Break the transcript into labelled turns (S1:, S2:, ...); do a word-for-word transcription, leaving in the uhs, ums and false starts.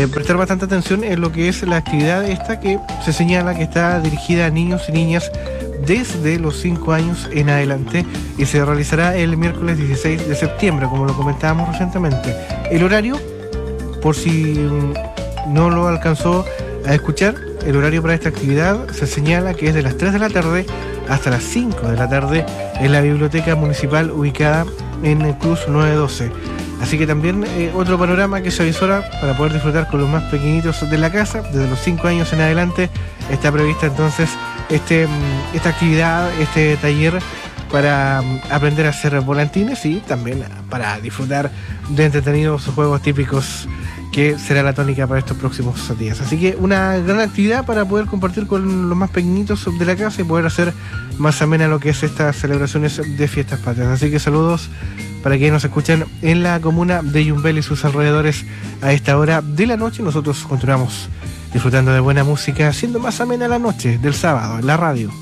S1: eh, prestar bastante atención en lo que es la actividad esta que se señala que está dirigida a niños y niñas desde los cinco años en adelante y se realizará el miércoles dieciséis de septiembre, como lo comentábamos recientemente. El horario, por si no lo alcanzó a escuchar, el horario para esta actividad se señala que es de las tres de la tarde hasta las cinco de la tarde en la biblioteca municipal ubicada en el Cruz nueve doce. Así que también eh, otro panorama que se avisora para poder disfrutar con los más pequeñitos de la casa, desde los cinco años en adelante, está prevista entonces este, esta actividad, este taller para aprender a hacer volantines y también para disfrutar de entretenidos juegos típicos que será la tónica para estos próximos días. Así que una gran actividad para poder compartir con los más pequeñitos de la casa y poder hacer más amena lo que es estas celebraciones de fiestas patrias. Así que saludos para quienes nos escuchan en la comuna de Yumbel y sus alrededores a esta hora de la noche. Nosotros continuamos disfrutando de buena música, haciendo más amena la noche del sábado en la radio.